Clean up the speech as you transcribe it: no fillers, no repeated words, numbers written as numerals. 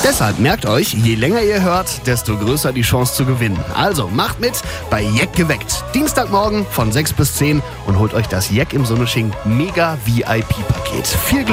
Deshalb merkt euch, je länger ihr hört, desto größer die Chance zu gewinnen. Also macht mit bei Jeck geweckt. Dienstagmorgen von 6 bis 10 und holt euch das Jeck im Sonneschink Mega VIP-Paket. Viel Glück!